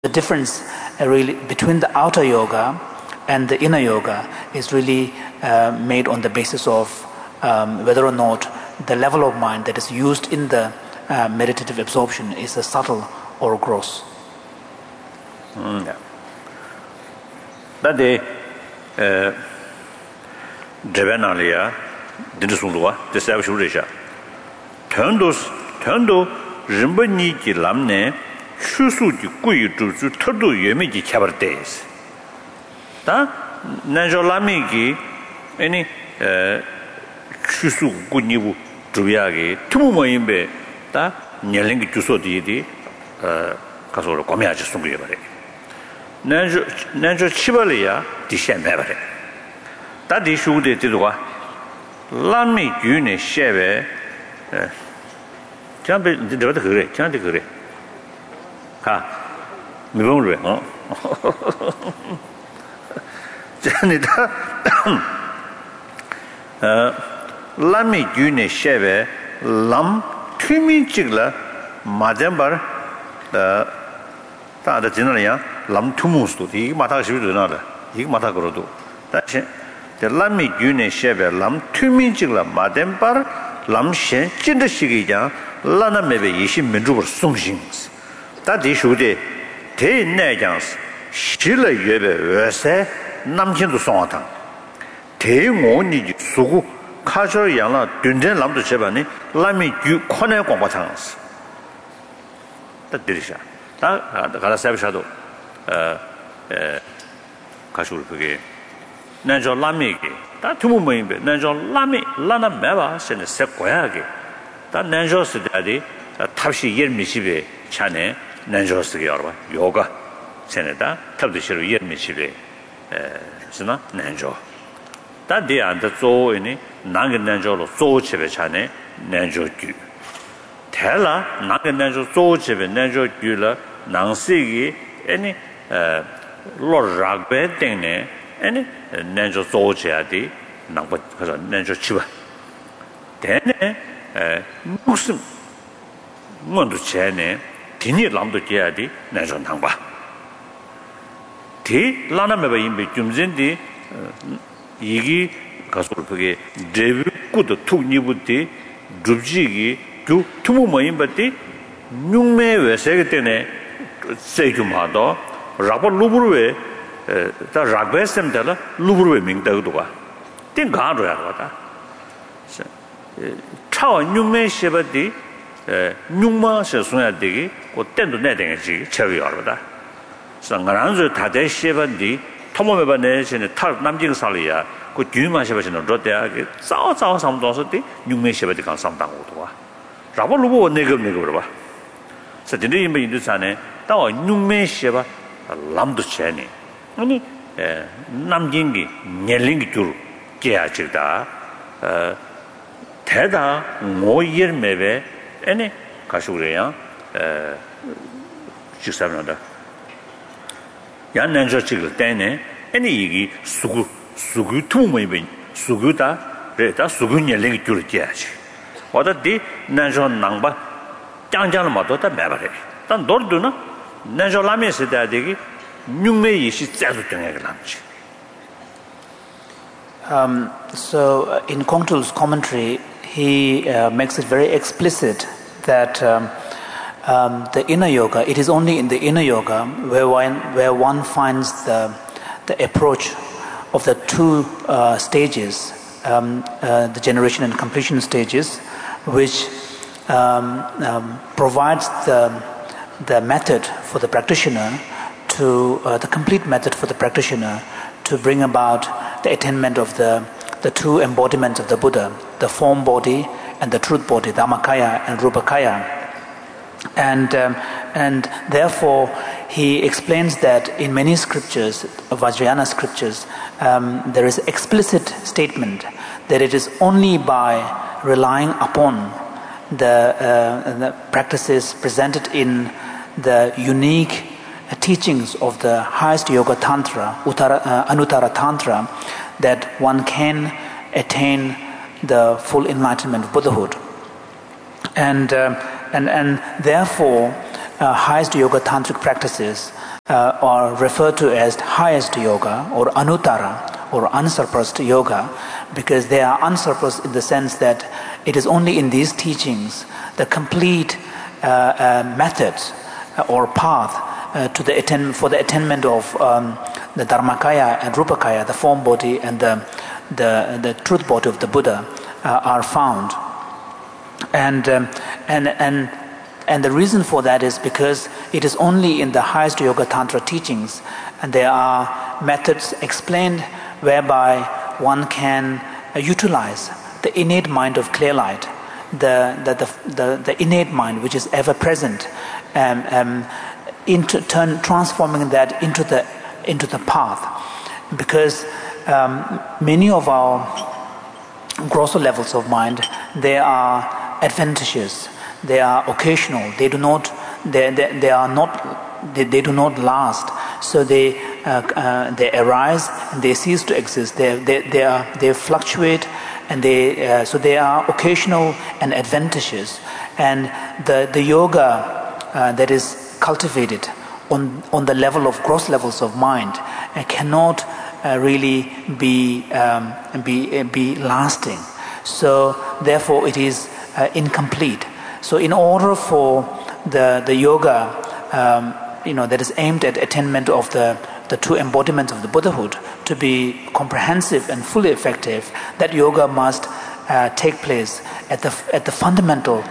The difference really between the outer yoga and the inner yoga is really made on the basis of whether or not the level of mind that is used in the meditative absorption is a subtle or gross. That day, Devenalia, Dinusundua, the Savashurisha. Tondo, Rimbani Lamne, Shusuji Kui to Todo Yemiji Cabartes. Da Najolamiki, any Shusu Gunibu Drubiagi, Tumumoimbe, da Nyaling Jusodi, Casoro Comiaja Sungri. Nanjo Chivalia, Dishamere. That issue de Tidua. Lami Juni Sheve. Can't be the degree, can't agree. Ha, Mivore, oh. Janita Lami Juni Sheve, Lam, Tumi Chigla, Madembar, the General, Lam Tumus to the Mata should another, he Mata Grodo. That's it. The Lami Juni Sheve, Lam, Tumi Chigla, Madembar. Lam Shen, Jinda Shigija, Lana maybe Yishim Mendur Sungsings. That issue de Te Najans, Shilla Yebe, Verse, Namkin to Sonatan. Te Moni Sugu, Kajo Yana, Dunden Lam to Chebani, Lami Ju Kone Combatans. That Dirisha. That Galasab Shadow, Kashur Pugay, Najo Lamiki. 다 투모모임베 난조 라미 라나 메바 세네 세고야게 다 난조스다디 탑시 예미시베 차네 난조스게 여러분 요가 세네다 탑드시로 예미시베 스나 난조 다디 안다 조이니 나게 난조로 조치베 차네 난조규 텔라 나게 난조 조치베 난조규라 낭시기 애니 로락베 땡네 애니 난조 조치야디 나고 그래서 난조 치바 되네 무슨 뭔도 제네 디니 람도 제야디 난조 당바 디 라나메바 임베 좀진디 이기 가서 그게 데뷔구도 툭니부디 줍지기 두 투모모임바디 뉴메 외세게 때네 세주마도 라보 루브르웨 다 라베스템달라 루브르웨 민다고도가 띵 가로야 거다 차와 뉴메 셰바디 뉴마 셰송야 되기 고 땐도 내댕지 처리 알아다 상가란저 다대 셰바디 토모메바 내신에 탈 남진 살이야 그 뒤마 셰바시는 로데하게 싸워 삼도서디 뉴메 셰바디 강 삼당고도와 라보 루브 내거 그러봐 서진이 임베 인도산에 따와 뉴메 셰바 람도 챤니 아니 남진기 녀링기 줄 깨야지다 대다 모이르메베 아니 가슈그래야 주사면다 야난저 찍을 때네 아니 이기 수구 투모이베 수구다 그래다 수구 녀링기 줄 깨야지 어디 난저 낭바 짱짱을 맞았다 매바래 단 너도나 난저 라면서 대되기 So in Kongtrul's commentary, he makes it very explicit that the inner yoga, it is only in the inner yoga where one finds the approach of the two stages, the generation and completion stages, which provides the method for the practitioner to the complete method for the practitioner to bring about the attainment of the two embodiments of the Buddha, the form body and the truth body, Dhammakaya and Rupakaya. And therefore he explains that in many scriptures, Vajrayana scriptures, there is explicit statement that it is only by relying upon the practices presented in the unique teachings of the highest yoga tantra, Anuttara Tantra, that one can attain the full enlightenment of Buddhahood. And therefore, highest yoga tantric practices are referred to as highest yoga or anuttara or unsurpassed yoga, because they are unsurpassed in the sense that it is only in these teachings the complete methods or path for the attainment of the Dharmakaya and Rupakaya, the form body and the truth body of the Buddha are found. And the reason for that is because it is only in the highest Yoga Tantra teachings, and there are methods explained whereby one can utilize the innate mind of clear light, the innate mind which is ever present, transforming that into the path. Because many of our grosser levels of mind, they are adventitious, they are occasional, they do not last. So they arise and they cease to exist. They fluctuate, and so they are occasional and adventitious. And the yoga that is cultivated on the level of gross levels of mind cannot really be lasting. So therefore it is incomplete. So in order for the yoga that is aimed at attainment of the true embodiment of the Buddhahood to be comprehensive and fully effective, that yoga must take place at the fundamental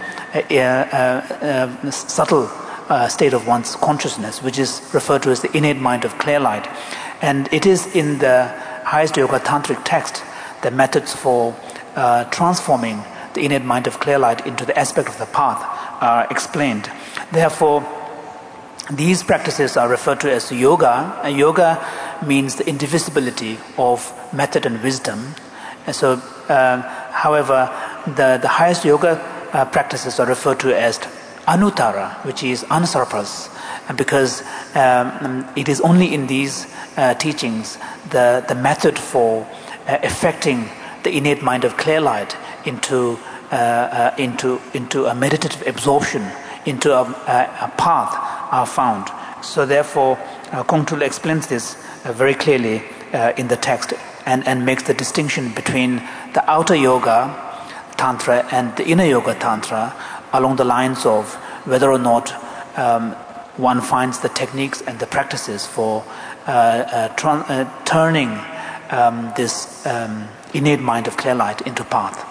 subtle state of one's consciousness, which is referred to as the innate mind of clear light. And it is in the highest Yoga Tantric text the methods for transforming the innate mind of clear light into the aspect of the path are explained. Therefore, these practices are referred to as yoga. And yoga means the indivisibility of method and wisdom. And so, however, the highest yoga practices are referred to as anuttara, which is unsurpassed, because it is only in these teachings the method for affecting the innate mind of clear light into a meditative absorption, into a path are found. So therefore, Kongtrul explains this very clearly in the text and makes the distinction between the outer yoga tantra and the inner yoga tantra along the lines of whether or not one finds the techniques and the practices for turning this innate mind of clear light into path.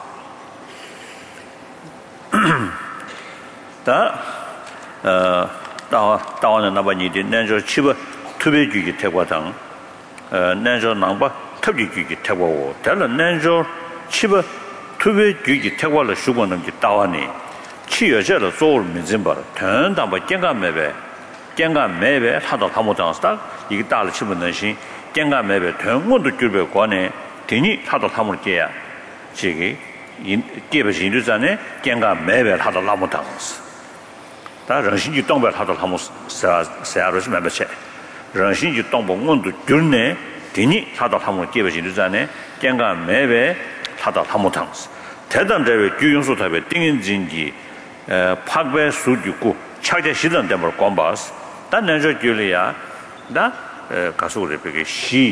다와는 나바니디 nenzo chiba 투베주기 태과당 nenzo 남바 탑주기 태과고 달라 nenzo chiba 투베주기 태과를 수고는 게 다와니 치여져서 조을 민진바 전담바 갱가매베 하다 타모장스다 이게 달을 치면 신 갱가매베 전문도 줄베 관에 되니 하다 타모를 깨야 지기 깨버진도 전에 갱가매베 하다 라모장스 다人心就 动不了 他都他们是没办法人心就 动不 온도 줄네 되니他到他们基本上就在呢 경가 매배 他到他们当时 대단대회 규용수 답에 띵인진기 파괴 수주고 차제 시던 때문에 관바스 단 내저 줄이야 다 가수를 베게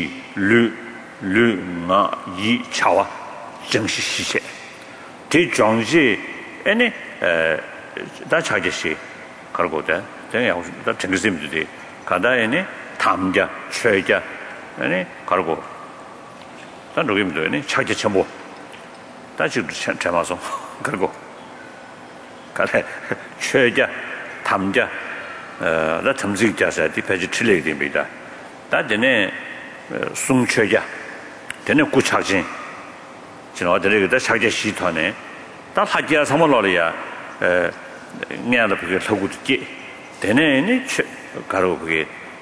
시르르나 이 차와 정시 시세 대정시 아니 다 차제시 걸고다 제가 다 정규심들이 가다에네 탐자 최자 아니 걸고 단 로김도네 차제 첨부 다시 참아서 걸고 가래 최자 탐자 나 탐직자서 디페지 틀리게 됩니다 다전에 숭최자 되네 구착진 지금 어디를 차제 시터네 다 하지야 삼월로야 내가 그게 서구지 되네니 가로 그게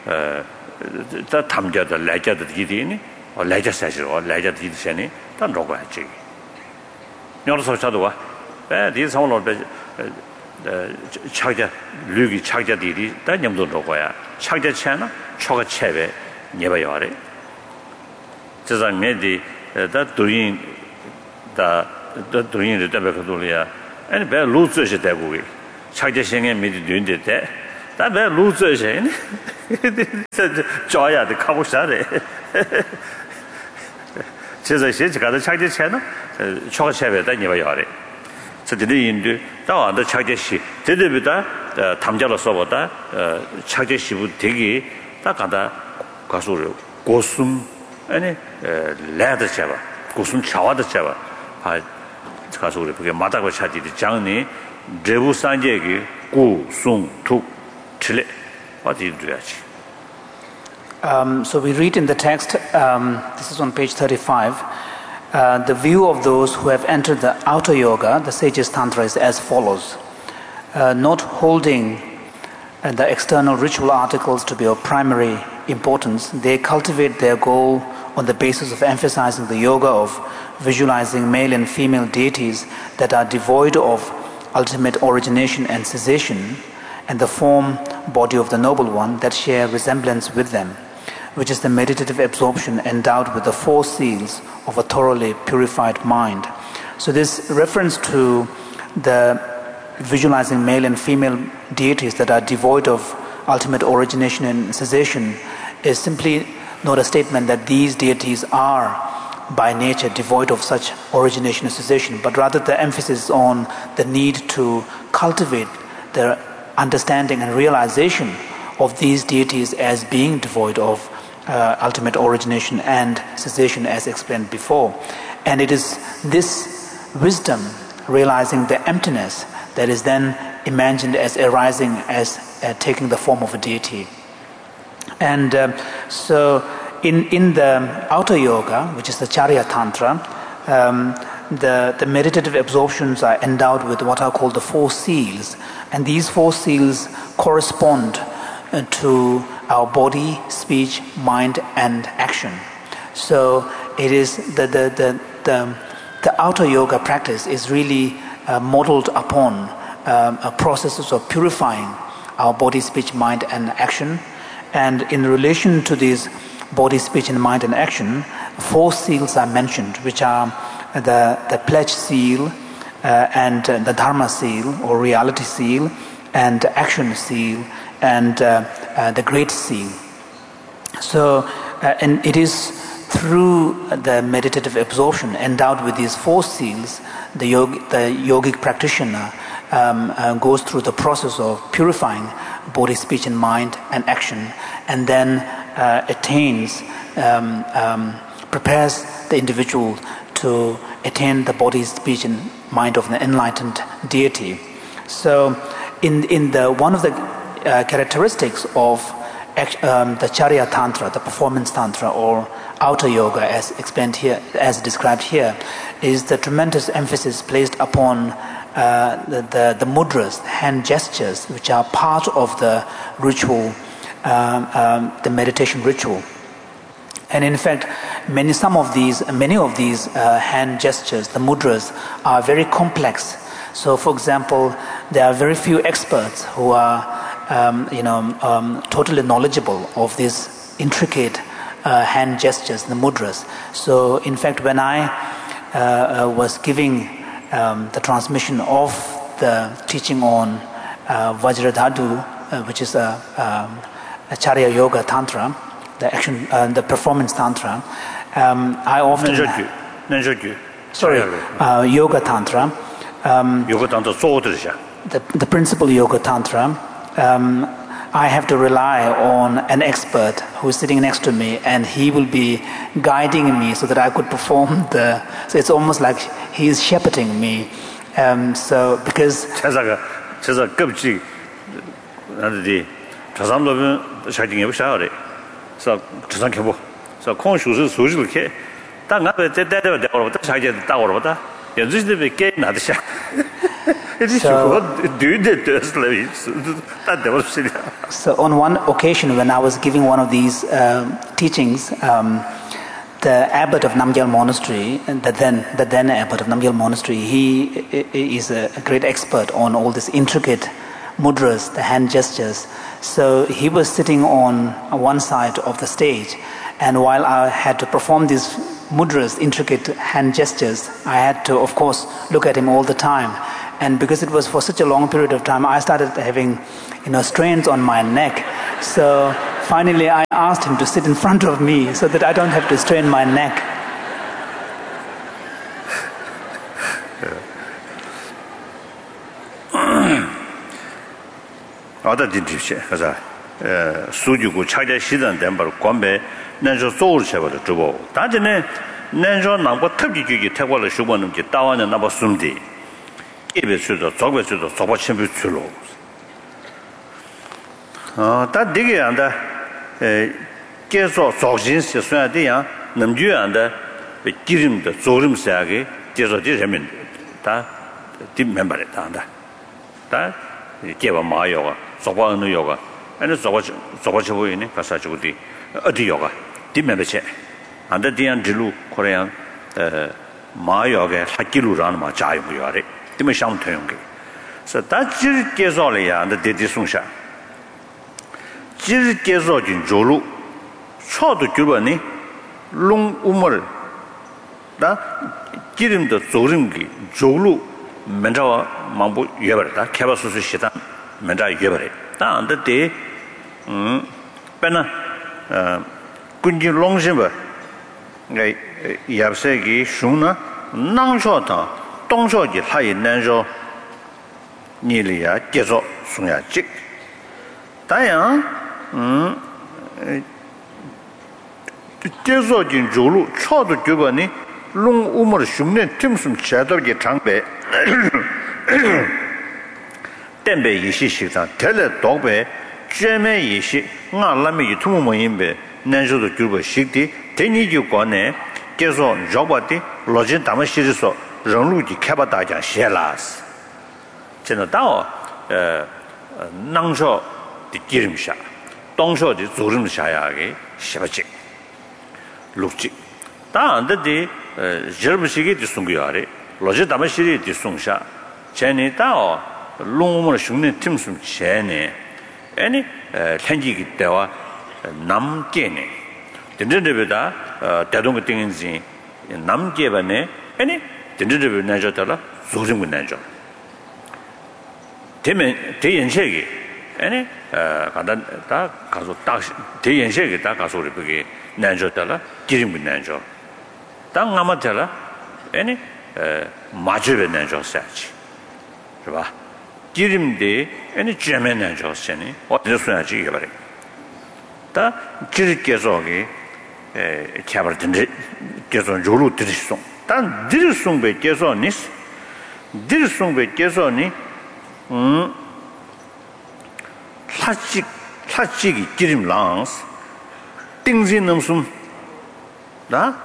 다 탐자들 레자들 기디니 레자 사실로 레자 기디세니 다 로가지 여러서 저도와 이 상황으로 차자 류기 차자들이 다 염도 로가야 차자 채나 초가 채베 예봐요래 저장내디 다 도인 다 도인의 대백도리야 아니 배 루즈시 되고 차제 생에 미리 된데 다 배 루즈시 줘야 돼 가고 싶다래. 제가 시지 가서 차지 채는 초가 채배다 니봐요래. 저들이 인도 다와도 차지시 제대로다 담자로 써보다 차지시부 되기 딱 가다 가서 고숨 아니 레드 잡아 고숨 차와도 잡아 가서 우리 그게 마다고 차지리 장니 제부산제기 고숨툭 칠레 어디 줘야지. So we read in the text, this is on page 35, the view of those who have entered the outer yoga, the sages tantra, is as follows. Not holding the external ritual articles to be of primary importance, they cultivate their goal on the basis of emphasizing the yoga of visualizing male and female deities that are devoid of ultimate origination and cessation, and the form body of the Noble One that share resemblance with them, which is the meditative absorption endowed with the four seals of a thoroughly purified mind. So this reference to the visualizing male and female deities that are devoid of ultimate origination and cessation is simply not a statement that these deities are by nature devoid of such origination and cessation, but rather the emphasis on the need to cultivate the understanding and realization of these deities as being devoid of ultimate origination and cessation, as explained before. And it is this wisdom, realizing the emptiness, that is then imagined as arising, as taking the form of a deity. And so in the outer yoga, which is the Charya Tantra, the meditative absorptions are endowed with what are called the four seals, and these four seals correspond to our body, speech, mind, and action. So it is the outer yoga practice is really modeled upon a processes of purifying our body, speech, mind, and action. And in relation to these body, speech, and mind and action, four seals are mentioned, which are the pledge seal and the dharma seal or reality seal, and the action seal, and the great seal. So and it is through the meditative absorption endowed with these four seals, the yogic practitioner goes through the process of purifying body, speech, and mind and action, and then attains, prepares the individual to attain the body, speech, and mind of the enlightened deity. So in the one of the characteristics of the Charya Tantra, the performance tantra or outer yoga, as explained here, as described here, is the tremendous emphasis placed upon the mudras, hand gestures, which are part of the ritual, the meditation ritual. And in fact, many of these hand gestures, the mudras, are very complex. So, for example, there are very few experts who are totally knowledgeable of these intricate hand gestures, the mudras. So, in fact, when I was giving the transmission of the teaching on Vajradhatu, which is a Charya Yoga Tantra, the action, the performance tantra, I often Yoga Tantra. Yoga Tantra the principal Yoga Tantra. I have to rely on an expert who is sitting next to me, and he will be guiding me so that I could perform so it's almost like he is shepherding me. So because so on one occasion when I was giving one of these teachings, the abbot of Namgyal Monastery, the then abbot of Namgyal Monastery, he is a great expert on all these intricate mudras, the hand gestures. So he was sitting on one side of the stage, and while I had to perform these mudras, intricate hand gestures, I had to, of course, look at him all the time. And because it was for such a long period of time, I started having, strains on my neck. So finally I asked him to sit in front of me so that I don't have to strain my neck. 어다 진짜시 가자 수주고 차제 시전 된바로 관배 난저 소울 셔버도 주고 다전에 난저 남고 특기주기 태고를 수고는 게 따와는 나버 숨디 예배수도 저배수도 저버 침부 줄로 다 되게 한다 계속 조진스 써야 돼야 남주한다 기름도 조름사게 계속 되면 다 뒷멤버를 한다 다 개바 마요가 저거는 요가 아니 저거 보이네 가사주고디 어디 요가 뒷멤버체 안다 디안 들루 코리안 마요가 학기루라는 마 자유고요래 뒷면 상태용게 그래서 다 질께서래야 안다 대디송샤 질께서 진 조루 초도 규번이 롱 우물 다 기름도 조름기 조루 맨자와 망부 예버다 개바수수 시다 맨자 예버래 다 안데 빼나 군지 롱심버 네 야브세기 슈나 낭쇼다 동쇼지 하이 난쇼 니리야 계속 송야직 다야 계속진 조루 초도 규번이 롱 우물 흉내 틈숨 제도게 장배 덴베 이시식상 텔레 독배 쩨메 이시 나라미 유튜브모인베 난조도 규버 식디 데니주권에 계속 저버디 로진 담시리소 런루지 캐바다장 셰라스 제노다오 낭쇼 디기름샤 동쇼디 조름샤야게 샤바직 룩직 다안데디 저르시게 디송기야레 로제 담시리 디송샤 제니다오 롱모르 슝네 팀숨 제네 아니 현지기 때와 남게네 된전데베다 대동의 띵인지 남게바네 아니 된전데베 나죠더라 조정군 나죠 되면 대연색이 아니 간단 다 가서 딱 대연색이 다 가서 우리 그게 나죠더라 기름군 나죠 땅 아마더라 아니 마주베 나죠 사치 봐 기름데 아니 쥐면은 좋으니 어디서 써야지 이게 말이야 다 기르께서기 캐버든데 계속 조루 드리송 단 드리송베 계속니스 드리송베 계속니 플라스틱이 기름 랑스 띵진 넘숨 다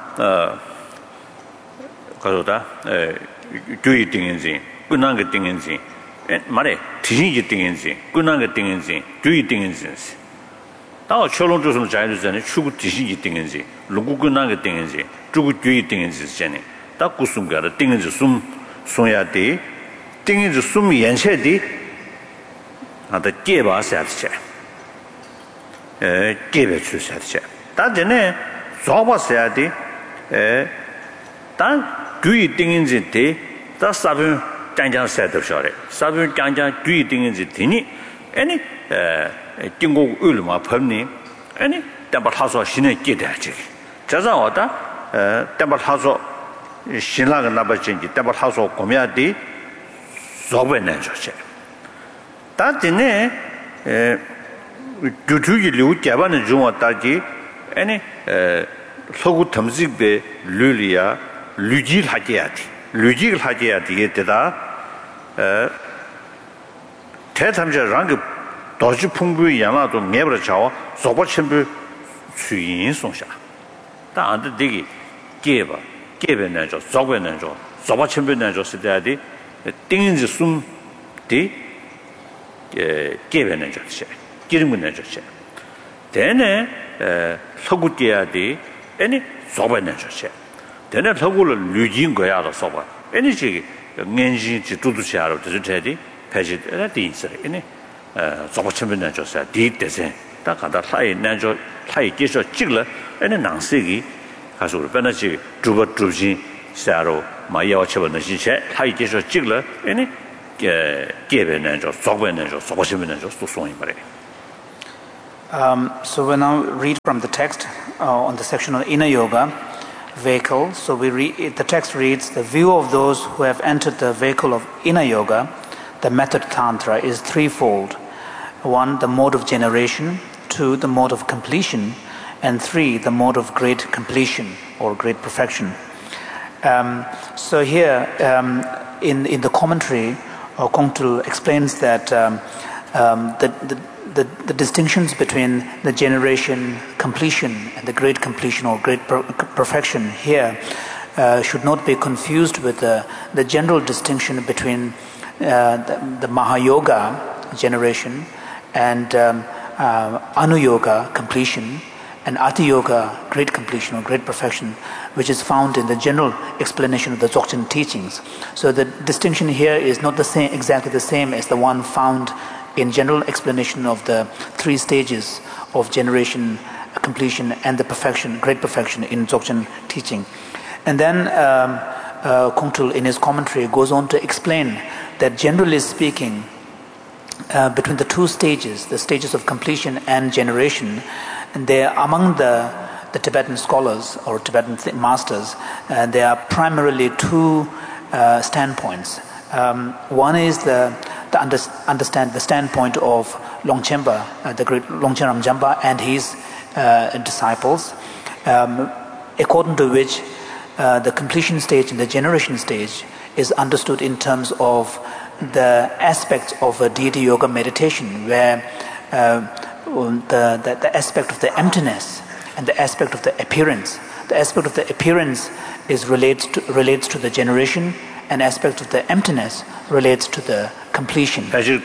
가로다 교이 띵인지 끝난 게 띵인지 말에 뒤지 띵인지 끝난 게 띵인지 교이 띵인지 다 철론 조선 자유전에 추구 뒤지 띵인지 누구 끝난 게 띵인지 주구 교이 띵인지 전에 다 구숨가를 띵인지 숨 손야 돼 띵인지 숨 연체디 아다 깨봐서야지 깨배 주셔야지 다 전에 줘봐서야 돼 다 교이 띵인지 돼다 사분 장장 세트셔래 사분 장장 교이 띵인지 되니 아니经过 얼마 법니 아니 담바하서 신의 깨대지 자자 왔다 담바하서 신라가 나버진지 담바하서 고미야디 저번에 줬지 다진에 주주기 류자반의 중왔다지 아니 소구 탐식배 류리아 류질 하지야지 류질 하지야지 이게다 대탐자랑 도시 풍부의 양아도 매버려 자와 소바침부 수인 송샤 다 안데 되게 깨베내죠 소베내죠 소바침부내죠 시대야디 띵인지 숨디 깨베내죠 기름내죠 되네 서구띠야디 아니 소베내죠 되네 서구를 류진 거야도 소바 아니 지 년지 두두시하로 되지 패지라 디스레 아니 저번에 줬어요. 디데세. 다 가다 사이 내줘 사이 계속 찍了. 아니 낭세기 가서 변하지 주버 주진 사로 마야와 쳐버는 시체 사이 계속 찍了. 아니 개변에 줘 저번에 줘 저번에 줘 소송이 말해. So we now read from the text on the section on inner yoga, vehicle. So the text reads, the view of those who have entered the vehicle of inner yoga, the method tantra, is threefold. 1, the mode of generation. 2, the mode of completion. And 3, the mode of great completion or great perfection. So here in the commentary, Kongtul explains that the distinctions between the generation, completion, and the great completion or great perfection here should not be confused with the general distinction between the Mahayoga, generation, and Anuyoga, completion, and Ati Yoga, great completion or great perfection, which is found in the general explanation of the Dzogchen teachings. So the distinction here is not exactly the same as the one found in general explanation of the 3 stages of generation, completion, and the perfection, great perfection in Dzogchen teaching. And then Kongtul in his commentary goes on to explain that generally speaking, between the 2 stages, the stages of completion and generation, and they are among the Tibetan scholars or Tibetan masters, there are primarily 2 standpoints. One is the standpoint of Longchenpa, the great Longchen Ramjamba and his disciples, according to which the completion stage and the generation stage is understood in terms of the aspects of a deity yoga meditation, where the aspect of the emptiness and the aspect of the appearance. The aspect of the appearance relates to the generation, and aspect of the emptiness relates to the completion.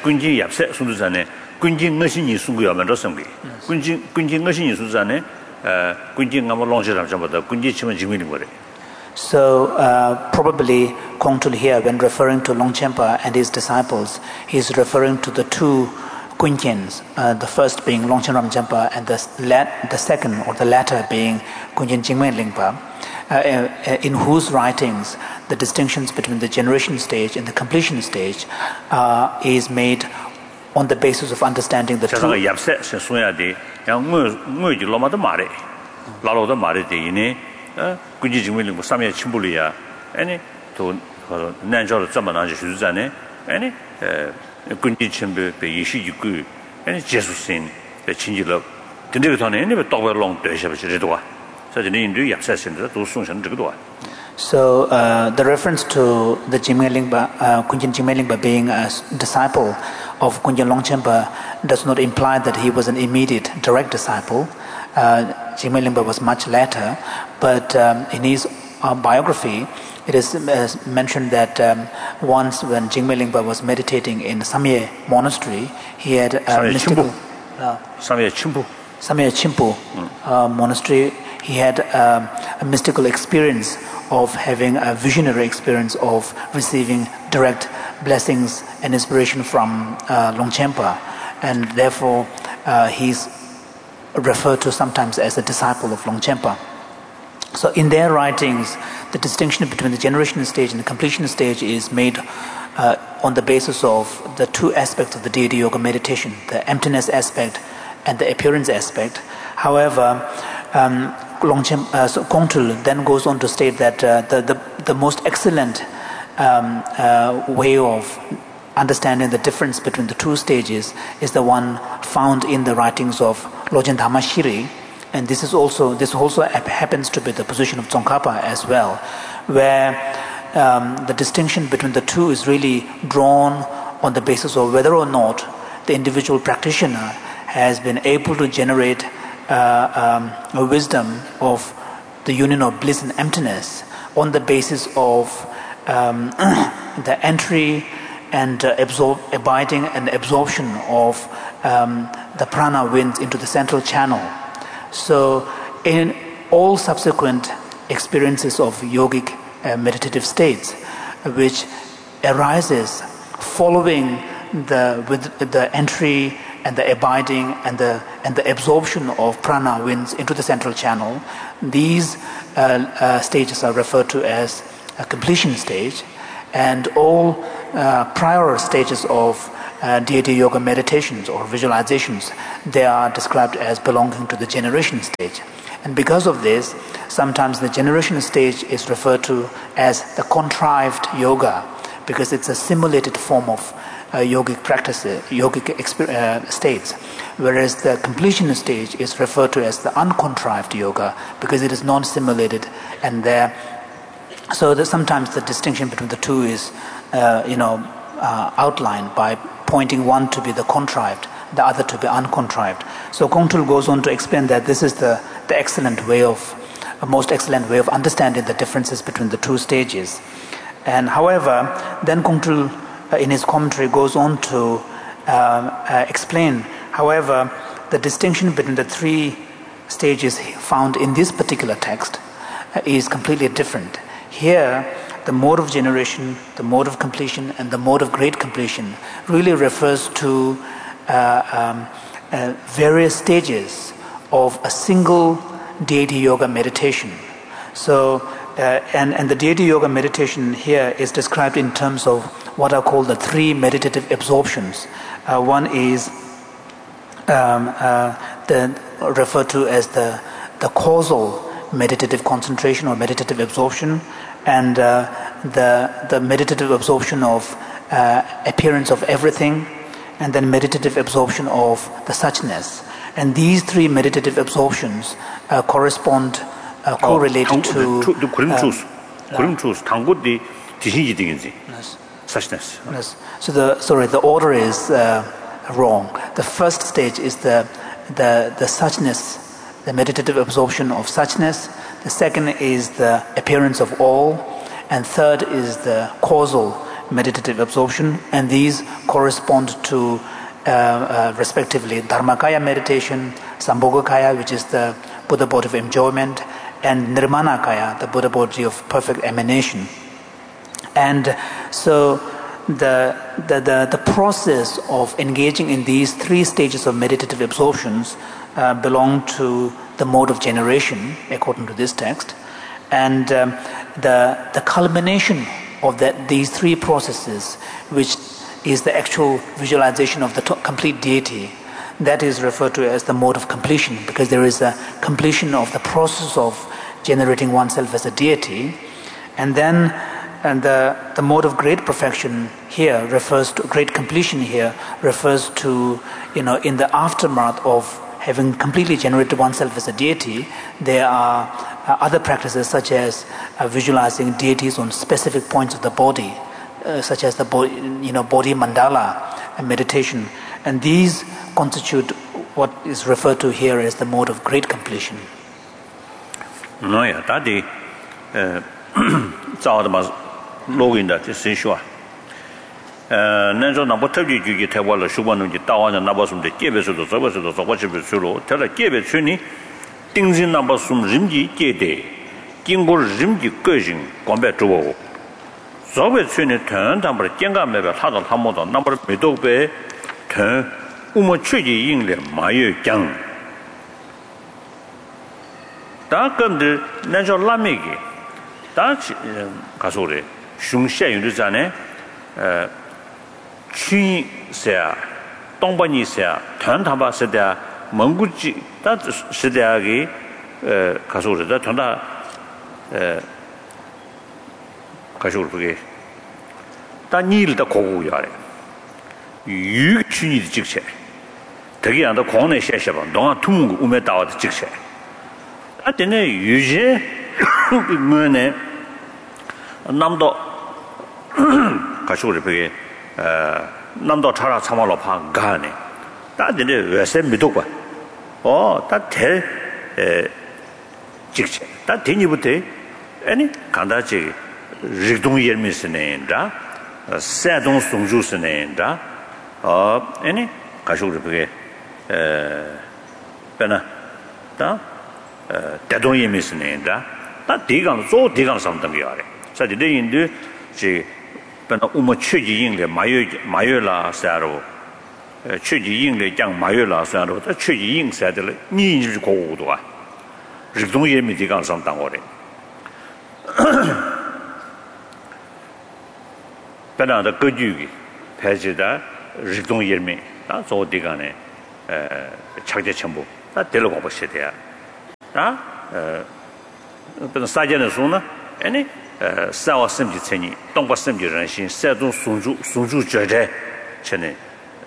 So probably Kongtul here, when referring to Longchenpa and his disciples, he is referring to the 2 Kunjins, the first being Longchen Ramjamba and the second or the latter being Kunjen Jingme Lingpa, in whose writings the distinctions between the generation stage and the completion stage is made on the basis of understanding the 2. So the reference to the Kunjen Jingme Lingpa being a disciple of Kunjen Longchenpa does not imply that he was an immediate direct disciple. Jingme Lingpa was much later, but in his biography, it is mentioned that once when Jingme Lingpa was meditating in Samye Monastery, he had a mystical... Samye Chimpu Monastery, he had a mystical experience of having a visionary experience of receiving direct blessings and inspiration from Longchenpa, and therefore he's referred to sometimes as a disciple of Longchenpa. So in their writings, the distinction between the generation stage and the completion stage is made on the basis of the 2 aspects of the deity yoga meditation, the emptiness aspect and the appearance aspect. However, Kongtul then goes on to state that the most excellent way of understanding the difference between the 2 stages is the one found in the writings of Lojen Dhamashiri, and this also happens to be the position of Tsongkhapa as well, where the distinction between the 2 is really drawn on the basis of whether or not the individual practitioner has been able to generate a wisdom of the union of bliss and emptiness on the basis of the entry and abiding and absorption of the prana winds into the central channel. So in all subsequent experiences of yogic meditative states, which arises following the entry and the abiding and the absorption of prana winds into the central channel, these stages are referred to as a completion stage, and all prior stages of deity yoga meditations or visualizations, they are described as belonging to the generation stage. And because of this, sometimes the generation stage is referred to as the contrived yoga, because it's a simulated form of yogic practices, yogic states, whereas the completion stage is referred to as the uncontrived yoga, because it is non-simulated, and there. So sometimes the distinction between the two is, outlined by pointing one to be the contrived, the other to be uncontrived. So Kongtrul goes on to explain that this is the most excellent way of understanding the differences between the two stages. And however, then Kongtrul in his commentary goes on to explain, however, the distinction between the three stages found in this particular text is completely different. Here, the mode of generation, the mode of completion, and the mode of great completion really refers to various stages of a single deity yoga meditation. So, and the deity yoga meditation here is described in terms of what are called the three meditative absorptions. One is referred to as the causal meditative concentration or meditative absorption, and the meditative absorption of appearance of everything, and then meditative absorption of the suchness. And these three meditative absorptions correspond, correlate to suchness. Yes. So the order is wrong. The first stage is the suchness, the meditative absorption of suchness. The second is the appearance of all, and third is the causal meditative absorption, and these correspond to respectively Dharmakaya meditation, Sambhogakaya, which is the Buddha body of enjoyment, and Nirmanakaya, the Buddha body of perfect emanation. And so the process of engaging in these three stages of meditative absorptions belong to the mode of generation, according to this text, and the culmination of these three processes, which is the actual visualization of the complete deity, that is referred to as the mode of completion, because there is a completion of the process of generating oneself as a deity. And then the mode of great perfection here refers to great completion here refers to, in the aftermath of having completely generated oneself as a deity, there are other practices such as visualizing deities on specific points of the body, such as the body mandala and meditation, and these constitute what is referred to here as the mode of great completion. No, yeah, that is login that is sure. Nanzo number 30 you get well, Shuban, the Tawan and Nabasum, the Kebes of the services of what you will tell a Kebes Chuni, things in Nabasum Rimji Kede, Kimbo Rimji Kursing, combat to all. Soviet Chuni turned, number Kenga Mega Hadal Hamoda, number Medobe, turn Umachuji England, Mayu Gang. That come the Nanzo Lamigi, that's Kasore, Shung Shay in the Zane. Chi sea, Dongbani sea, Tantaba Seda, Monguchi, that Sedagi, Kasura, that Tanda Kasur, that Nil the Kogu Yare. You chini the Jixer. Tagi and the corner Sheshaban, don't tung Umeta the Jixer. That in a Uje Mune Namdo Kasur. Namdo Tara Samalopa Gane. That didn't send me to. Oh, that tell Jixer. That thing you would take any Kandachi Rigdung Yermis name, Sadon Sungju's name, or any Kasur Pena, Tadon Yemis name, that dig on so dig on something. So the day in the but Umachuji English, Mayola Saro, Chuji English, young Mayola Saro, the Chuji Ing said, Ninja Goldwa. Rigdung Yemigan something or it. But the good Yugi, Pajida, rigdong yermi 다 조디간에 착제 첨부 다 데려고 보셔야 돼요. 다 그런 사전에 소나 아니 사와 심지 천이 동바 심지人心 세종 순주 절대 전에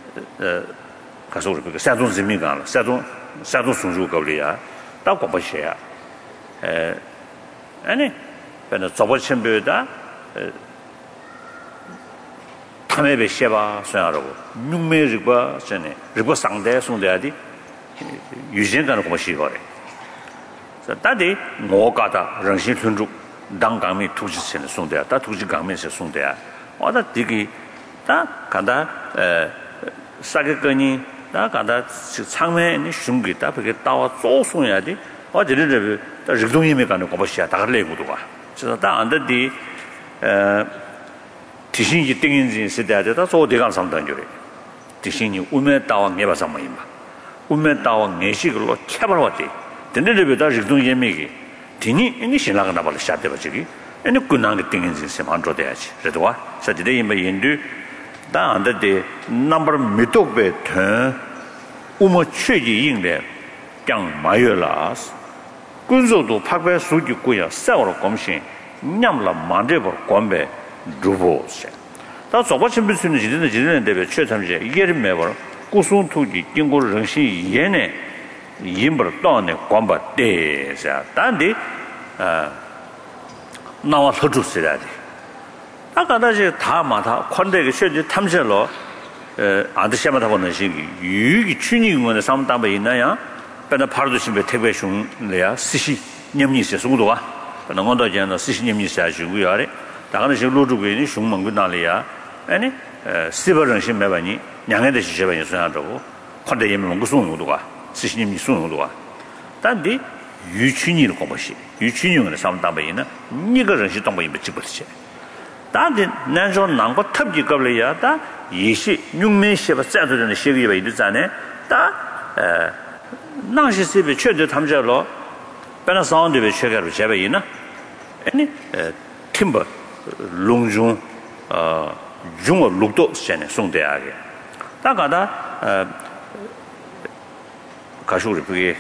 가서 우리 그 세종人民港 세종 순주 거리야 다 보셔야 아니 그런 저번 첨부다 탐에베 셰바 소야라고 육매르바 전에 르바 상대 송대야디 유진가는 고시 거래. 그래서 다들 뭐가다 정신 순주 당강미 투지선에 송대야. 다 투지 강면에서 송대야. 어다 되게 다 간다 사게거니 다 간다 상매니 슝기다 그게 따와 쪼송해야지. 어디를 르동임에 가는 고시야. 다 그래고도가. 그래서 다 안데디 디신이 땡인지 시대에다 소대강 상단조래. 디신이 우메 따와 내바상마이마. 우메 따와 내식으로 캐버왔대. 근데르베다 직동 예매기. 디니 이니 신랑가 나발 샤대버지기. 에네 군낭의 땡인지 세만조 돼야지. 그래도와 사지대 이마 인도 다 안데데 넘버 미톡베 터 우모 최지 인데 강 마열라스. 군소도 파괴 수기 고야 싸우러 검신 냠라 만데버 권배 루보세. 다 저번에 무슨 지는 대비 최참제 이게를 매버 구송 투기经过 정신 이해네 임벌 떠네 관바 대자 단디 나와 서주스라디. 아까다지 다 마다 관대게 현재 탐색로 아드시마다 보는 시기 유기 춘이군의 상담에 있나야 배나 바로도 심배 태배숑래야 스시 냠니세 송도와 너건도 전에 스시 냠니세 하시고요. 아래 다가는 시 로주고니 슝멍고 나리야 아니 스버런 심매바니 냥에데 시셔바니 소야라고 관대 예면 거 송도가 스시님이 송도가 단디 유춘이를 거버시 유춘이는 상담에 있는 니가人시 동부 임be 집을지 단디 난조 난고 탑지 겁려야다 이시 육면시바 짜도는 시기가 있잖아요. 다 나시스베 최저 탐자로 배나 사운드베 최가로 제베이나 아니 팀버 롱중 중어 룩도 전에 송대하게 다가다 가수를 그게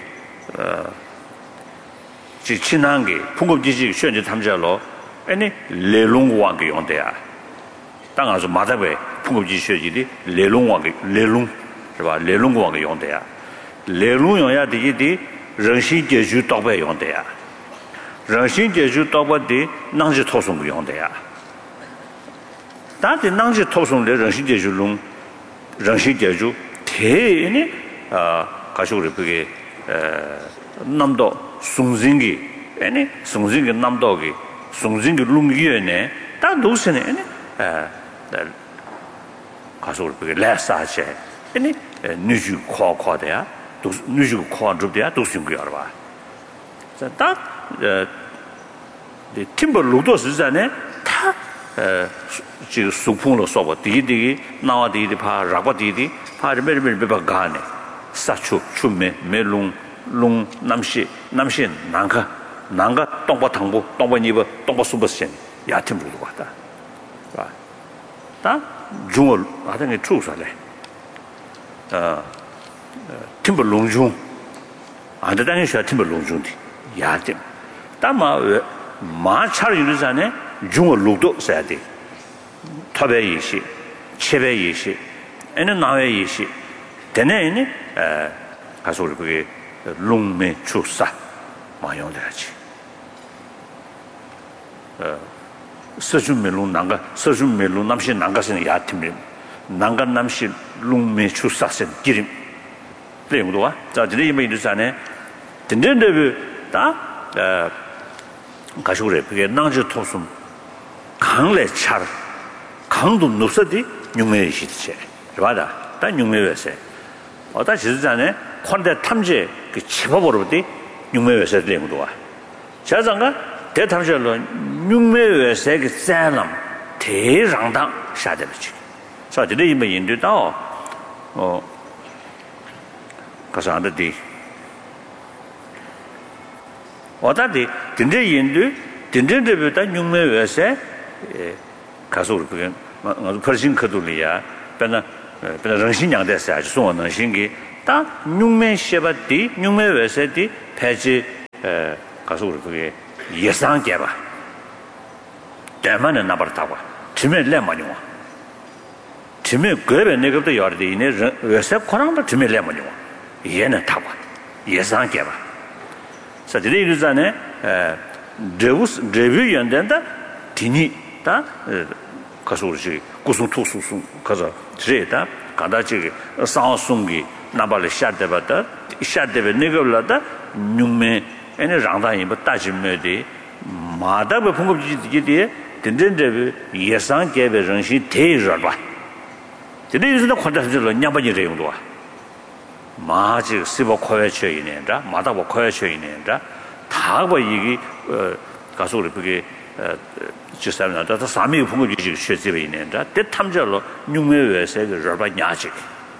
지친한 게 풍급지식 현재 탐자로 아니 레롱왕게 용대야 당아서 마다베 풍급지식이 레롱왕게 레롱是吧 레롱왕게 용대야 레롱 용야 되기人心解决到位用的呀人心解决到位的那是托送用的呀但是那是托送的人心解决中人心解决铁呢가지고 그게 남도 송진기 아니 송진기 남도기 송진기 룽이에네 다 도스네 아니 가지고 그게 레사체 아니 누주 과과대야 도 누주 과접대야 도스인거 알아 봐. 자, 딱 팀버 로도 스잖아요. 다 지금 수풍으로 써봐. 디디 나와 디디 파 라고 디디 파 메르메르 가네. 사추 추메 메롱 롱 남시 난가 동바 당부 동바 니버 동바 수버신 야팀부도 왔다. 봐. 다 중얼 하던게 추사래. 팀버 롱중 안데 당에 셔 팀버 롱중디 야팀 다마 마차를 이르잖아요. 중얼 룩도 써야 돼. 탑에 이시 체베 이시 에는 나외 이시 되네니 가서 우리 그게 롱메 추사 마용돼야지. 서준멜롱 난가 서준멜롱 남신 난가선 야팀 난가 남신 롱메 추사선 기림 내용도와 자 이제 이메 이르잖아요. 된전데 다 가서 그래 그게 낭지 토숨 강래 차 강도 높서디 육메 시체 맞아. 다 육메에서 어다 지르잖아요. 콘데 탐지 그 집어버려디 육메에서 내용도와 자장가 대탐절로 육메에서 그 사람 대랑당 사대버지. 자 이제 이메 인도다 가서 안되디 어다디 진짜 인도 진짜들보다 육매에서 가서 그게 퍼신 커둘이야. 배나 정신양대사 소 능신기 다 육매 쉐바디 육매 외세디 폐지 가서 우리 그게 예상 개봐 대만은 나버타고 지면 레마니와 지면 그에 내가도 여르데 이네 외세 코랑도 지면 레마니와 얘는 타고 예상 개봐 사들이 이르자네 레뷰 연된다 디니 다 가서 우리 구송 투수수 가서 제다 가다지 상송기 나발에 샤데바다 샤데베 네거라다 뉴메 에네 랑다이 뭐 따지메디 마다베 풍급지디에 든든데 예상 개베 정시 대저바 제대로 관다들로 냐바지 레용도와 마지 시보 코여쳐 있는다 마다보 코여쳐 있는다 다버 이게 가서 우리 그게 지사는 다 사미 풍급지 쉐집에 있는다 대탐절로 뉴메외세 그 저바냐지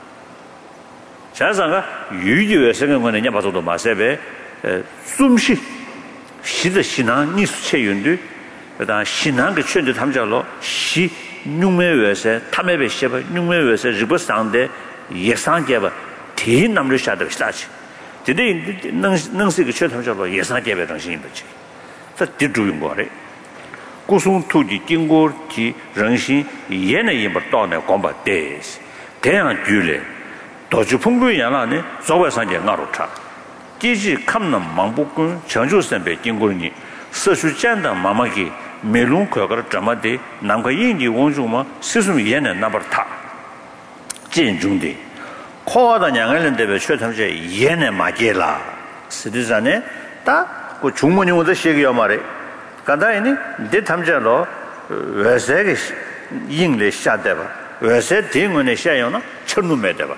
자상가 유지외세 거는 냐바도도 마세베 숨쉬 시의 신앙 니수체윤도 그다음 신앙 그圈子 탐절로 시 뉴메외세 탐메베 셰바 뉴메외세 리버상데 예상개바 대남을 샤도 시다지 근데 능스 그圈子 탐절로 예상개베 정신이 뭐지 자 뒤주인 거래 구송 투지经过지 정신 얘는 이뭐 또네 공부돼 대양 줄래 도주 풍부연하네 조회상계 나로차 지지 캄는 망복군 전주선배经过니 서수잔다 마마기 멜론 거거를 점마데 남과 인기 원주마 스스로 얘는 나버타 진중대 코하다 양을는데베 최탐제 얘는 마게라 스디자네 다그 중문용도 시기요 말에 간다이니 데 탐자로 외세게 인례 샤데바 외세 대문에 샤요나 천루메데바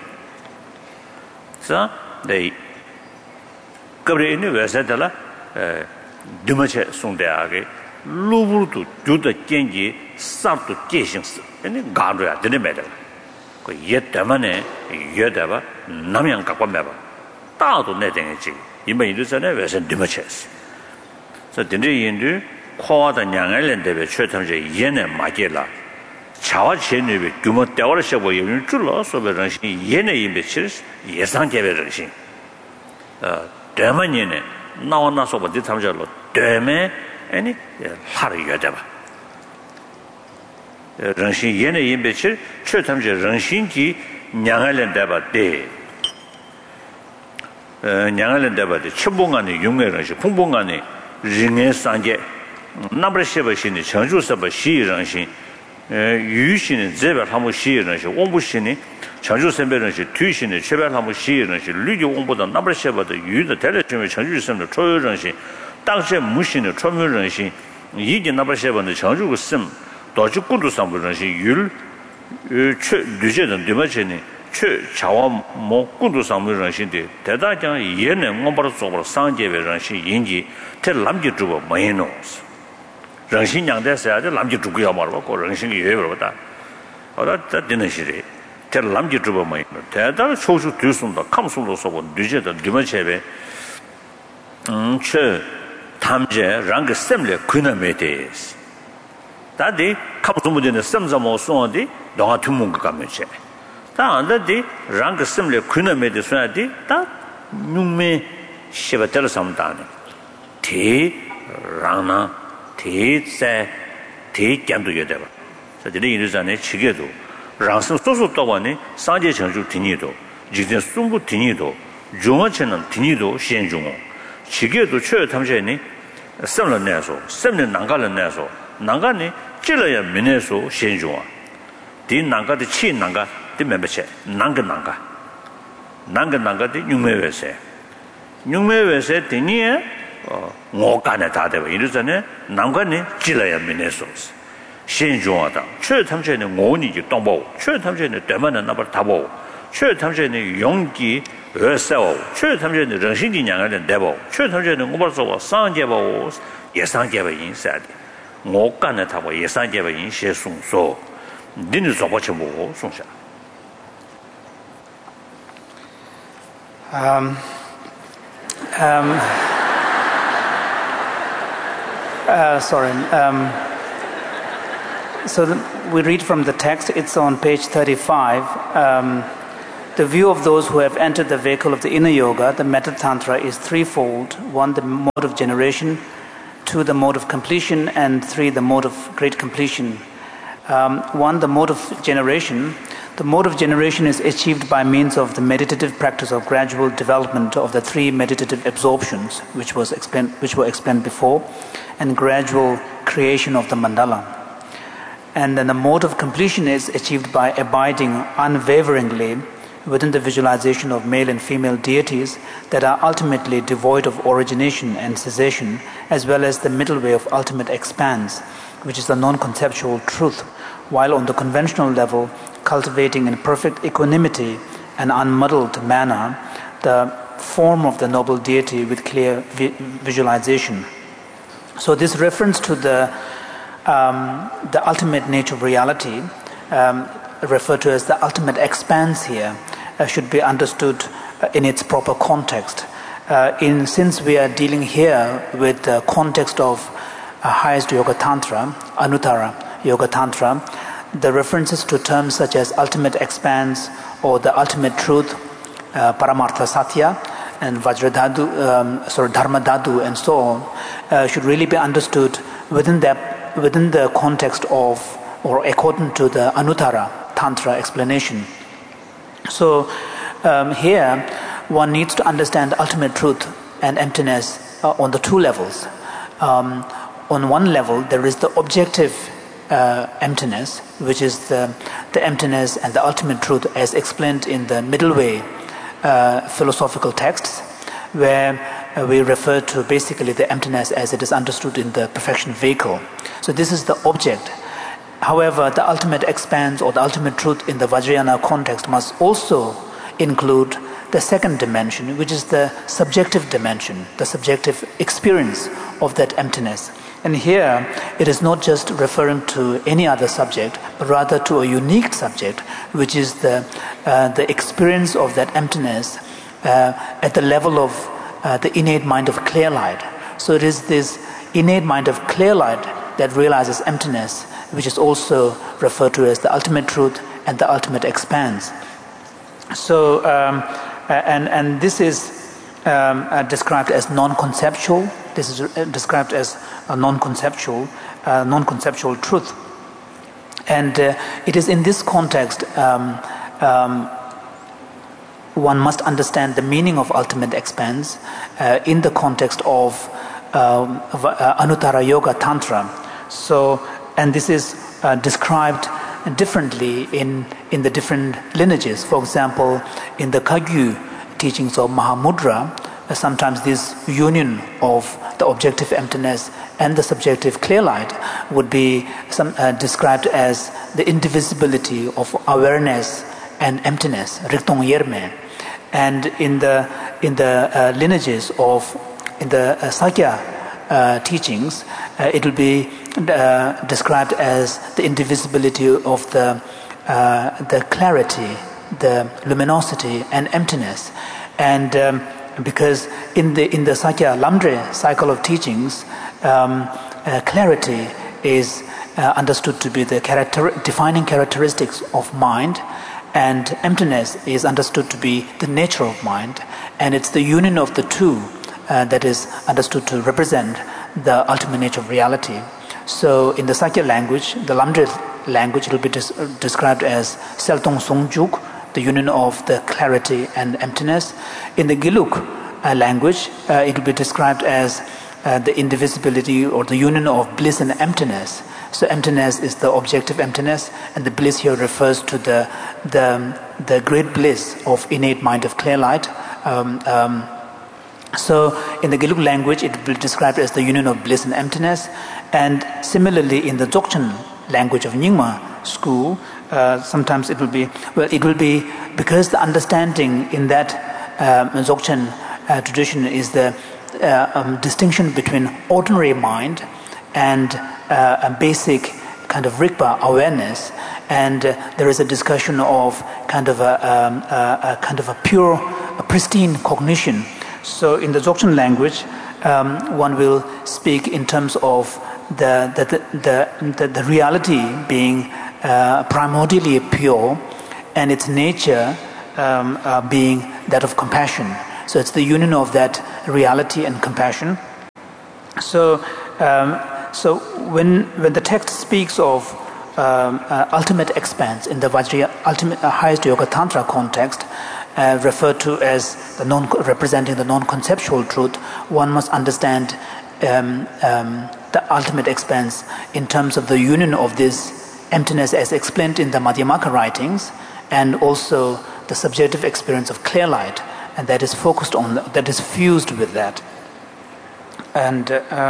자 네 그브레니 외세달라 드마체 송대하게 루브르도 주다 겐지 삽도 계싱스 아니 가르야 되네메데 그 옛다만에 예다바 남양 갖고 매바 따도 내댕지 이번 이르선에 외세 드마체스 자 딘데인들 코와다 냥알렌데베 최탐제 예네 마게라 자와 제네베 규모 때워서 보이는 줄로 소베런시 예네 임베치 예상 개별런시 대만이네 나와나서 버디 탐절로 대매 아니 하루 여자봐 런시 예네 임베치 최탐제 런신지 냥알렌데바데 냥알렌데바데 첨봉안에 용매런시 풍봉안에 링의 상계 나브르셰버신이 전주서버 시런신 유신의 제별 한번 시런신 원부신이 전주선배런신 뒤신의 제별 한번 시런신 류기 원보다 나브르셰버도 유의 대례점의 전주선의 초유런신 당시에 무신의 초묘런신 이게 나브르셰버는 전주고 씀 도주 구두상부런신 최 류제는 되마치니 최 자와 뭐 구두상부런신데 대다장 예는 원보다 속으로 상계별런신 인지 테 남기 주고 뭐해노스 정신 양대서야 남기 주고야 말고 그 정신이 예버다 어다 되는 시리 테 남기 주고 뭐해노 대다 소수 뒤순다 감수로 서고 늦어도 뒤마체베 최 탐제 랑게 셈레 그나메데스 다디 감수무전에 셈자모 소어디 동아 투문 그 가면체 다 안다디 랑게 셈레 그나메데스나디 다 뉴메 시바텔 삼다네 대 라나 대세 대견도 여대바 저들이 이르자네 지게도 랑스 소소도와네 상제 전주 디니도 지진 숨부 디니도 중어체는 디니도 현중어 지게도 최 탐제니 셈런내서 셈는 난가런내서 난가니 찔러야 민에서 현중어 디 난가의 치 난가 디 멤버체 난가디 육매외세 육매외세 디니에 ngokane dadewa 이르잖아요. 남관이 찔러야 미네소스. 신중하다. 최탐제는 ngoni 동보. 최탐제는 대만은 나버 다보. 최탐제는 용기 어서. 최탐제는 정신이 양을 내보. 최탐제는 오버서 상계보 예상계보 인사데. ngokane 다보 예상계보 인셰송소. 니는 저버쳐 보고 송샤. So we read from the text, it's on page 35. the view of those who have entered the vehicle of the inner yoga, the method tantra, is threefold. 1, the mode of generation; 2, the mode of completion; and 3, the mode of great completion. 1, the mode of generation. The mode of generation is achieved by means of the meditative practice of gradual development of the 3 meditative absorptions, which were explained before, and gradual creation of the mandala. And then the mode of completion is achieved by abiding unwaveringly within the visualization of male and female deities that are ultimately devoid of origination and cessation, as well as the middle way of ultimate expanse, which is the non-conceptual truth, while on the conventional level cultivating in perfect equanimity and unmuddled manner the form of the noble deity with clear visualization. So this reference to the ultimate nature of reality, referred to as the ultimate expanse here, should be understood in its proper context. Since we are dealing here with the context of highest yoga tantra, Anuttara yoga tantra, the references to terms such as ultimate expanse or the ultimate truth, Paramartha Satya, and Vajradhatu, Dharmadhatu, and so on, should really be understood within the context of, or according to the Anuttara Tantra explanation. So here one needs to understand ultimate truth and emptiness on the 2 levels. On one level, there is the objective emptiness, which is the emptiness and the ultimate truth as explained in the middle way philosophical texts, where we refer to basically the emptiness as it is understood in the perfection vehicle. So this is the object. However, the ultimate expanse or the ultimate truth in the Vajrayana context must also include the second dimension, which is the subjective dimension, the subjective experience of that emptiness. And here, it is not just referring to any other subject, but rather to a unique subject, which is the experience of that emptiness at the level of the innate mind of clear light. So it is this innate mind of clear light that realizes emptiness, which is also referred to as the ultimate truth and the ultimate expanse. So, and this is described as non-conceptual. This is described as a non-conceptual truth. And it is in this context one must understand the meaning of ultimate expanse in the context of Anuttara Yoga Tantra. So, and this is described differently in the different lineages. For example, in the Kagyu teachings of Mahamudra, sometimes this union of the objective emptiness and the subjective clear light would be described as the indivisibility of awareness and emptiness, Riktong Yerme. And in the lineages of the Sakya teachings, it will be described as the indivisibility of the clarity, the luminosity, and emptiness. And because in the Sakya Lamdre cycle of teachings, clarity is understood to be the defining characteristics of mind, and emptiness is understood to be the nature of mind, and it's the union of the two that is understood to represent the ultimate nature of reality. So in the Sakya language, the Lamdre language, it will be described as Seltong Songjuk, the union of the clarity and emptiness. In the Giluk language, it will be described as the indivisibility or the union of bliss and emptiness. So emptiness is the objective emptiness, and the bliss here refers to the great bliss of innate mind of clear light. So in the Giluk language, it will be described as the union of bliss and emptiness. And similarly, in the Dzogchen language of Nyingma school, sometimes it will be because the understanding in that Dzogchen tradition is the distinction between ordinary mind and a basic kind of Rigpa awareness, and there is a discussion of kind of a pure, pristine cognition. So in the Dzogchen language, one will speak in terms of the reality being primordially pure, and its nature being that of compassion. So it's the union of that reality and compassion. So when the text speaks of ultimate expanse in the highest Yoga Tantra context, referred to as representing the non-conceptual truth, one must understand the ultimate expanse in terms of the union of this emptiness as explained in the Madhyamaka writings, and also the subjective experience of clear light, and that is focused on, that is fused with that. And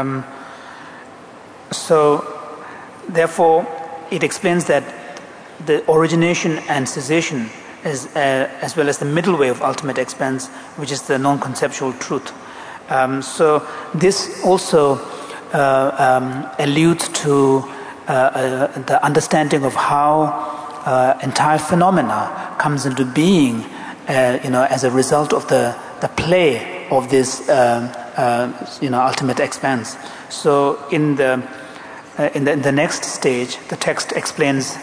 so therefore it explains that the origination and cessation is, as well as the middle way of ultimate expanse, which is the non-conceptual truth. So this also alludes to the understanding of how entire phenomena comes into being, as a result of the play of this, ultimate expanse. So in the next stage, the text explains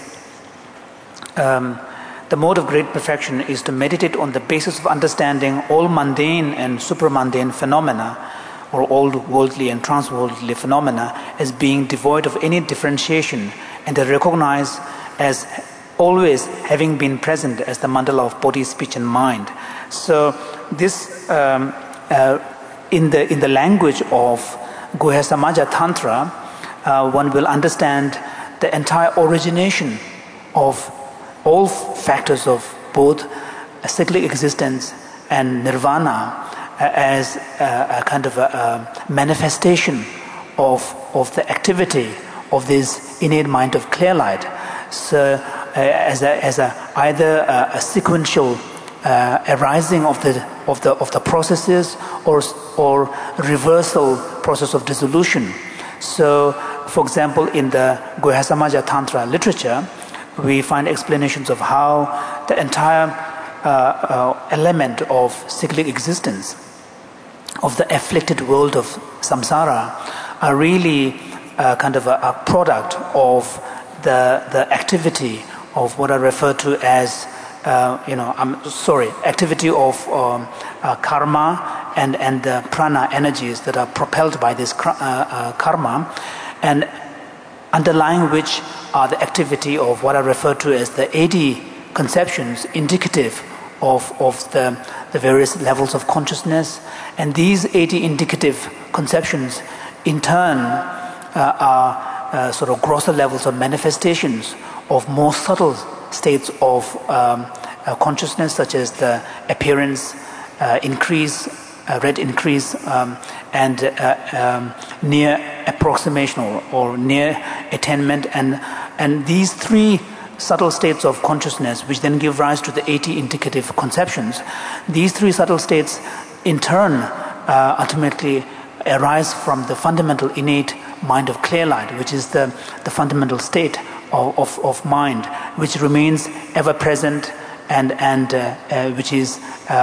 the mode of great perfection is to meditate on the basis of understanding all mundane and supramundane phenomena, or all worldly and transworldly phenomena, as being devoid of any differentiation, and to recognize as always having been present as the mandala of body, speech and mind. So this in the language of Guhya Samaja Tantra, one will understand the entire origination of all factors of both cyclic existence and nirvana as a kind of a manifestation of the activity of this innate mind of clear light. So as either a sequential arising of the processes or reversal process of dissolution. So, for example, in the Guhya Samaja Tantra literature, we find explanations of how the entire element of cyclic existence, of the afflicted world of samsara, are really kind of a product of the activity of what I refer to as, activity of karma and the prana energies that are propelled by this karma, and underlying which are the activity of what I refer to as the 80 conceptions indicative of the various levels of consciousness. And these 80 indicative conceptions in turn are sort of grosser levels of manifestations of more subtle states of consciousness, such as the appearance increase, red increase, and near approximation or near attainment, and these three subtle states of consciousness, which then give rise to the 80 indicative conceptions. These three subtle states in turn ultimately arise from the fundamental innate mind of clear light, which is the fundamental state of mind, which remains ever present and which is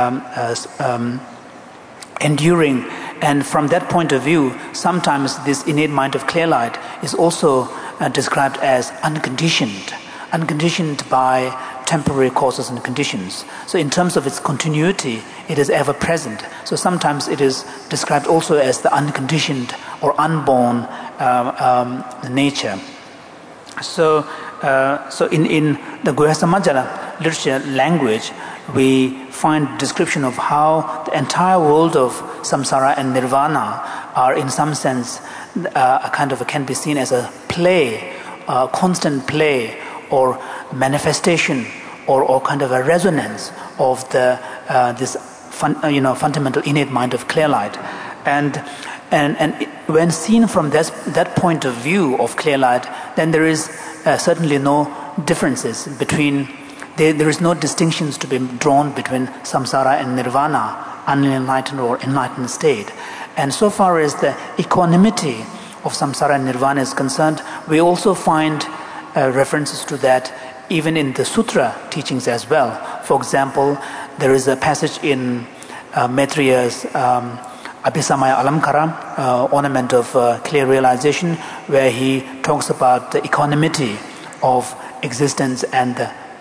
enduring. And from that point of view, sometimes this innate mind of clear light is also described as unconditioned by temporary causes and conditions. So in terms of its continuity, it is ever present. So sometimes it is described also as the unconditioned or unborn nature. So in the Guhya Samaja literature language, we find description of how the entire world of samsara and nirvana are in some sense can be seen as a play, a constant play or manifestation or kind of a resonance of this fundamental innate mind of clear light. And when seen from that point of view of clear light, then there is certainly no differences between. There is no distinctions to be drawn between samsara and nirvana, unenlightened or enlightened state. And so far as the equanimity of samsara and nirvana is concerned, we also find references to that even in the sutra teachings as well. For example, there is a passage in Maitreya's Abhisamaya Alamkara, ornament of clear realization, where he talks about the equanimity of existence and the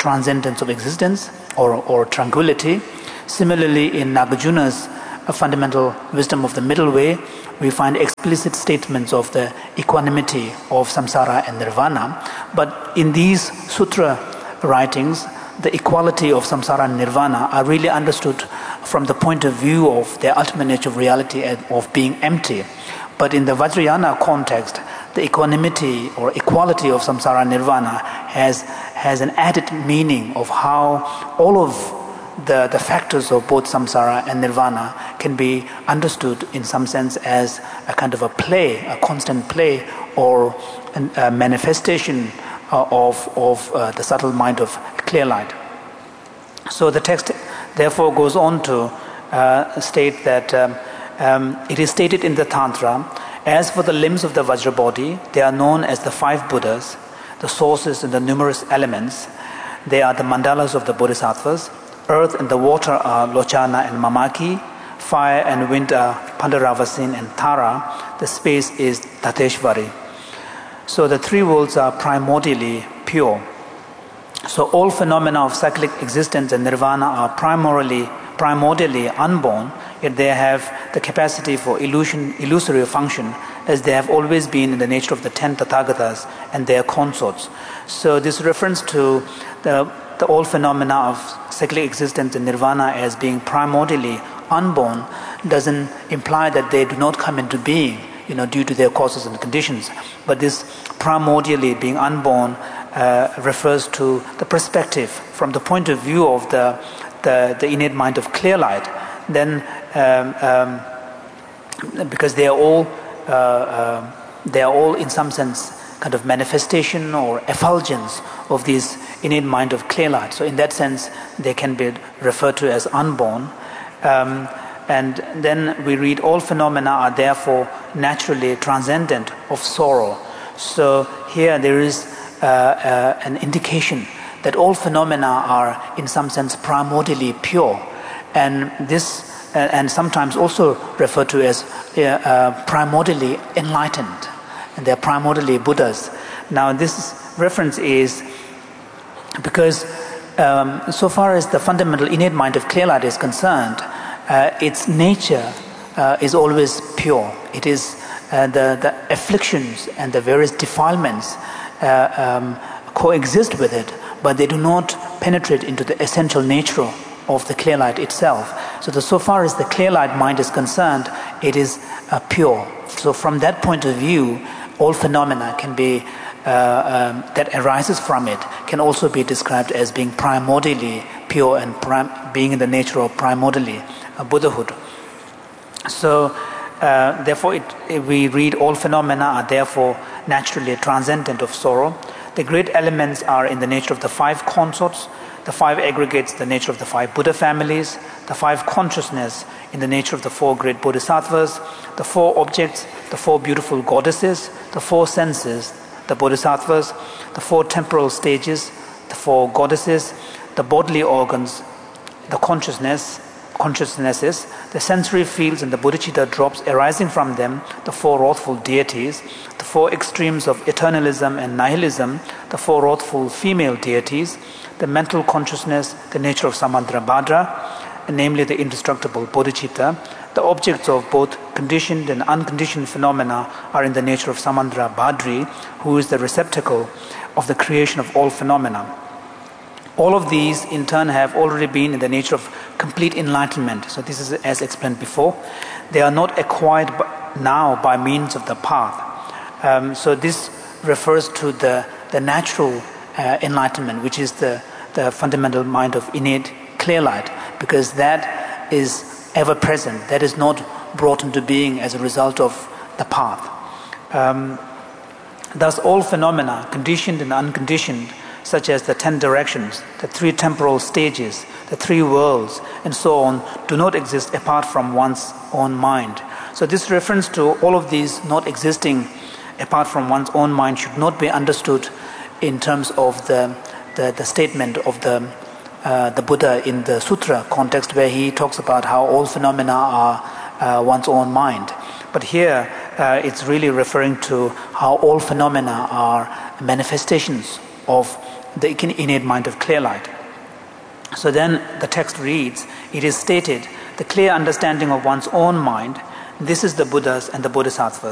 transcendence of existence or tranquility. Similarly, in Nagarjuna's fundamental wisdom of the middle way, we find explicit statements of the equanimity of samsara and nirvana. But in these sutra writings, the equality of samsara and nirvana are really understood from the point of view of their ultimate nature of reality and of being empty. But in the Vajrayana context, the equanimity or equality of samsara and nirvana has an added meaning of how all of the factors of both samsara and nirvana can be understood in some sense as a kind of a play, a constant play, or a manifestation of the subtle mind of clear light. So the text therefore goes on to state that it is stated in the Tantra, as for the limbs of the Vajra body, they are known as the 5 Buddhas, the sources and the numerous elements. They are the mandalas of the Bodhisattvas. Earth and the water are Lochana and Mamaki. Fire and wind are Pandaravasin and Tara. The space is Tateshvari. So the 3 worlds are primordially pure. So all phenomena of cyclic existence and nirvana are primordially unborn, yet they have the capacity for illusory function, as they have always been in the nature of the 10 Tathagatas and their consorts. So this reference to the all phenomena of cyclic existence and nirvana as being primordially unborn doesn't imply that they do not come into being, due to their causes and conditions. But this primordially being unborn refers to the perspective from the point of view of the innate mind of clear light. Then, because they are all in some sense kind of manifestation or effulgence of this innate mind of clear light. So in that sense, they can be referred to as unborn. And then we read, all phenomena are therefore naturally transcendent of sorrow. So here there is an indication that all phenomena are in some sense primordially pure, and this and sometimes also referred to as primordially enlightened, and they're primordially Buddhas. Now this reference is because so far as the fundamental innate mind of clear light is concerned, its nature is always pure. It is the afflictions and the various defilements coexist with it, but they do not penetrate into the essential nature of the clear light itself. So far as the clear light mind is concerned, it is pure. So from that point of view, all phenomena can be that arises from it can also be described as being primordially pure and being in the nature of primordially Buddhahood. So therefore we read, all phenomena are therefore naturally transcendent of sorrow. The great elements are in the nature of the 5 consorts, the 5 aggregates, the nature of the 5 Buddha families, the 5 consciousness in the nature of the 4 great Bodhisattvas, the 4 objects, the 4 beautiful goddesses, the 4 senses, the Bodhisattvas, the 4 temporal stages, the 4 goddesses, the bodily organs, the consciousnesses, the sensory fields and the bodhicitta drops arising from them, the 4 wrathful deities, the 4 extremes of eternalism and nihilism, the 4 wrathful female deities, the mental consciousness, the nature of Samantrabhadra, namely the indestructible bodhicitta. The objects of both conditioned and unconditioned phenomena are in the nature of Samantrabhadri, who is the receptacle of the creation of all phenomena. All of these in turn have already been in the nature of complete enlightenment. So this is as explained before. They are not acquired now by means of the path. So this refers to the natural enlightenment, which is the fundamental mind of innate clear light, because that is ever present. That is not brought into being as a result of the path. Thus all phenomena, conditioned and unconditioned, such as the 10 directions, the 3 temporal stages, the 3 worlds, and so on, do not exist apart from one's own mind. So this reference to all of these not existing apart from one's own mind should not be understood in terms of the statement of the Buddha in the sutra context, where he talks about how all phenomena are one's own mind. But here it's really referring to how all phenomena are manifestations of the innate mind of clear light. So then the text reads, it is stated, the clear understanding of one's own mind, this is the Buddha's and the Bodhisattvas.